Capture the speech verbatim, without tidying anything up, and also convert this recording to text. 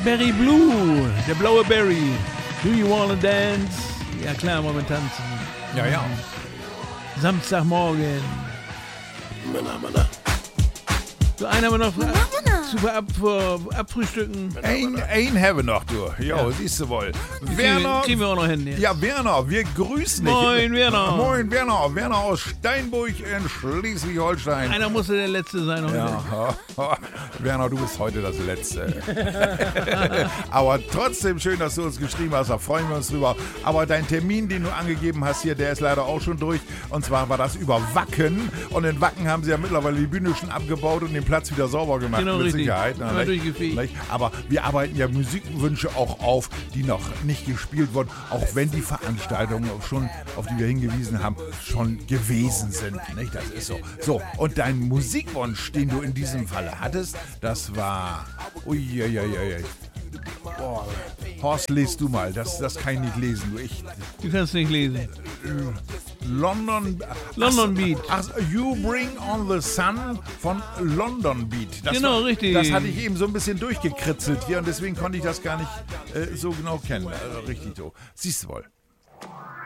Berry Blue, der blaue Berry. Do you wanna dance? Ja klar, wollen wir tanzen. Ja, ja. Samstagmorgen. So, einen haben wir noch zu ab, abfrühstücken. Ein, ein haben wir noch, du. Jo, ja. Siehst du wohl. Werner. Kriegen wir auch noch hin jetzt. Ja, Werner, wir grüßen dich. Moin, Werner. Moin, Werner. Werner aus Steinburg in Schleswig-Holstein. Einer musste der Letzte sein heute. Ja. Werner, du bist heute das Letzte. Aber trotzdem schön, dass du uns geschrieben hast. Da freuen wir uns drüber. Aber dein Termin, den du angegeben hast hier, der ist leider auch schon durch. Und zwar war das über Wacken. Und in Wacken haben sie ja mittlerweile die Bühne schon abgebaut und den Platz wieder sauber gemacht. Genau, mit richtig. Sicherheit. Na, nicht? Aber wir arbeiten ja Musikwünsche auch auf, die noch nicht gespielt wurden, auch wenn die Veranstaltungen schon, auf die wir hingewiesen haben, schon gewesen sind. Nicht? Das ist so. So, und dein Musikwunsch, den du in diesem Falle hattest, das war... Uiuiuiui. Boah. Horst, lest du mal. Das, das kann ich nicht lesen. Du, ich, du kannst nicht lesen. London... London ach, Beat. Ach, You Bring on the Sun von London Beat. Das genau, war, richtig. Das hatte ich eben so ein bisschen durchgekritzelt hier und deswegen konnte ich das gar nicht äh, so genau kennen. Also richtig so. Siehst du wohl.